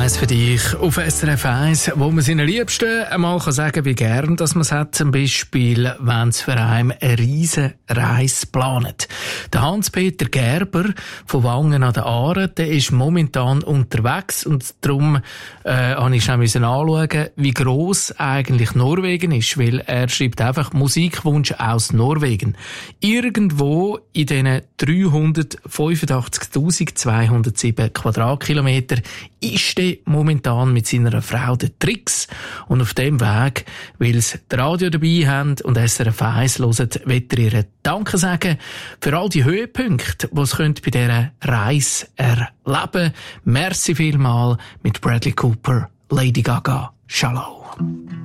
1 für dich auf SRF 1, wo man seinen Liebsten einmal sagen kann, wie gern dass man es hat. Zum Beispiel, wenn sie für einen eine riesen Reise planen. Der Hans-Peter Gerber von Wangen an der Aare, der ist momentan unterwegs und darum musste ich schnell anschauen, wie gross eigentlich Norwegen ist, weil er schreibt einfach Musikwunsch aus Norwegen. Irgendwo in diesen 385.207 Quadratkilometer ist er momentan mit seiner Frau der Trix. Und auf dem Weg, weil sie das Radio dabei haben und SRF 1 hören, will er ihr Danke sagen für all die Höhepunkte, die sie bei dieser Reise erleben können. Merci vielmal mit Bradley Cooper, Lady Gaga, Shallow.